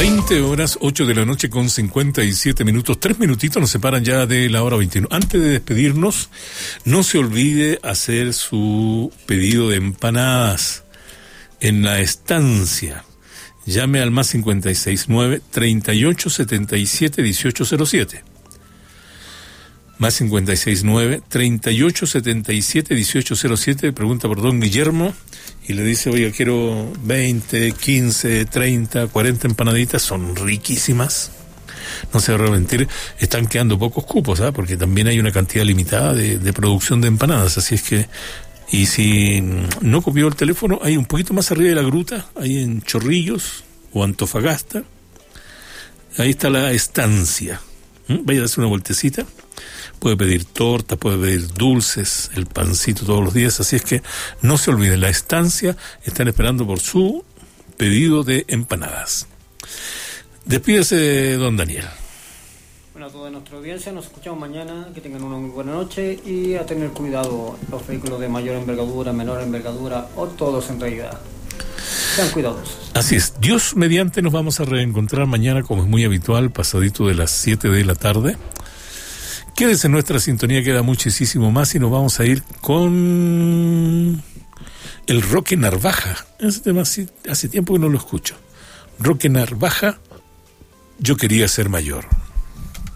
20 horas, 8 de la noche con 57 minutos. 3 minutitos nos separan ya de la hora 21. Antes de despedirnos, no se olvide hacer su pedido de empanadas en La Estancia. Llame al más 569-3877-1807. Más 569-3877-1807. Pregunta por don Guillermo y le dice, oye, quiero 20, 15, 30, 40 empanaditas. Son riquísimas. No se va a arrepentir. Están quedando pocos cupos, ¿ah? Porque también hay una cantidad limitada de producción de empanadas. Así es que, y si no copió el teléfono, hay un poquito más arriba de la gruta, ahí en Chorrillos o Antofagasta. Ahí está La Estancia. Vaya a darse una vueltecita. Puede pedir tortas, puede pedir dulces, el pancito todos los días, así es que no se olviden, La Estancia, están esperando por su pedido de empanadas. Despídese, don Daniel. Bueno, a toda nuestra audiencia, nos escuchamos mañana, que tengan una muy buena noche y a tener cuidado los vehículos de mayor envergadura, menor envergadura o todos en realidad. Sean cuidadosos. Así es, Dios mediante nos vamos a reencontrar mañana, como es muy habitual, pasadito de las 7 de la tarde. Quédese en nuestra sintonía, queda muchísimo más y nos vamos a ir con el Roque Narvaja. Ese tema hace tiempo que no lo escucho. Roque Narvaja, Yo quería ser mayor.